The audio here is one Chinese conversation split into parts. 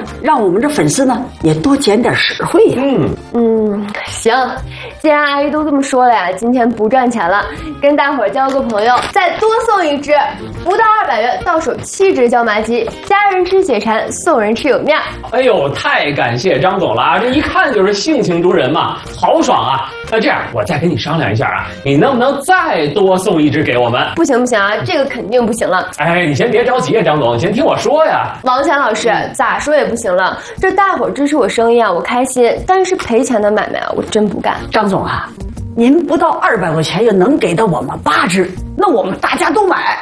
让我们这粉丝呢也多捡点实惠呀。 行，既然阿姨都这么说了呀，今天不赚钱了，跟大伙儿交个朋友，再多送一只，不到200元，到手7只椒麻鸡，家人吃解馋，送人吃有面。 哎呦，太感谢张总了啊！这一看就是性情中人嘛，豪爽啊！那这样，我再跟你商量一下啊，你能不能再多送1只给我们？ 不行啊，这个肯定不行了。 哎，你先别着急啊，张总，你先听我说呀。 王强老师，咋说也不行了，这大伙儿支持我生意啊，我开心，但是赔钱的买卖啊，我真不干。 张总啊，您不到200块钱也能给到我们8只，那我们大家都买。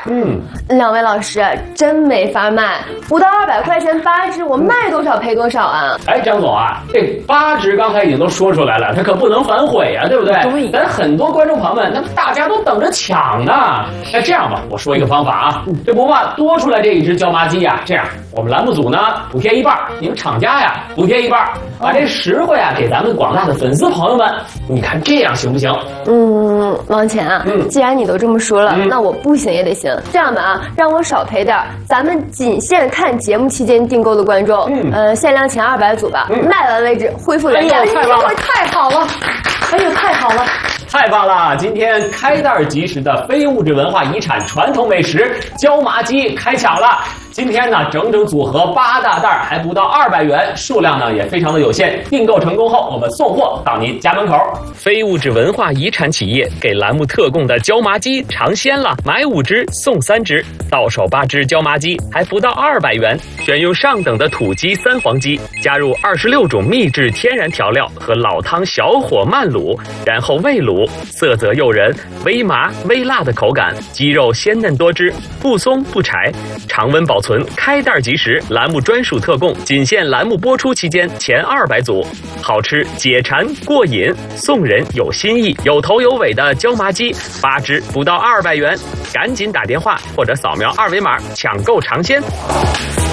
2位老师真没法卖，不到200块钱8只，我卖多少赔多少啊！ 哎，张总啊，这8只刚才已经都说出来了，它可不能反悔啊，对不对？ 对， 咱很多观众朋友们，那大家都等着抢呢。那这样吧，我说一个方法啊，这不嘛多出来这1只椒麻鸡呀，这样我们栏目组呢补贴1半，你们厂家呀补贴1半，把这实惠啊给咱们广大的粉丝朋友们，你看这样行不行？ 王乾啊，既然你都这么说了，那我不行也得行。这样吧啊，让我少赔点，咱们仅限看节目期间订购的观众，限量前200组吧，卖完为止，恢复原价。 哎呦，太好了！哎呦，太好了！ 太棒了！今天开袋即食的非物质文化遗产传统美食椒麻鸡开抢了。今天呢，整整组合8大袋，还不到200元，数量呢也非常的有限。订购成功后，我们送货到您家门口。非物质文化遗产企业给栏目特供的椒麻鸡尝鲜了，买5只送3只，到手8只椒麻鸡，还不到200元。选用上等的土鸡3黄鸡，加入26种秘制天然调料和老汤小火慢卤，然后味卤，色泽诱人，微麻微辣的口感，鸡肉鲜嫩多汁，不松不柴，常温保存，开袋即食。栏目专属特供，仅限栏目播出期间前200组，好吃解馋过瘾，送人有新意，有头有尾的椒麻鸡8只不到200元，赶紧打电话或者扫描2维码抢购尝鲜。